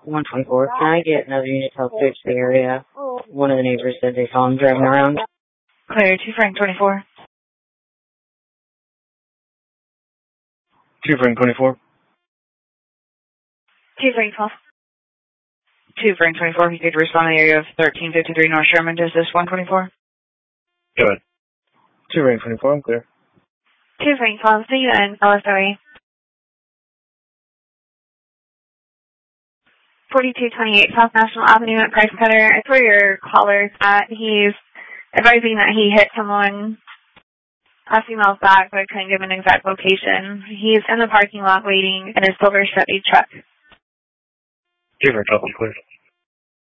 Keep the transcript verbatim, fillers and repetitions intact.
one twenty-four. Can I get another unit to help search the area? One of the neighbors said they saw him driving around. Clear, two Frank twenty-four. two Frank twenty-four. two Frank twelve. two Frank twenty-four, you could respond to the area of thirteen fifty-three North Sherman. Is this one twenty-four? Go ahead. two Frank twenty-four, I'm clear. two Frank twelve, see you in L S O E. forty-two twenty-eight South National Avenue at Price Cutter. It's where your caller's at. He's advising that he hit someone a few miles back, but I couldn't give an exact location. He's in the parking lot waiting in his silver Chevy truck. two Frank twelve, I'm clear.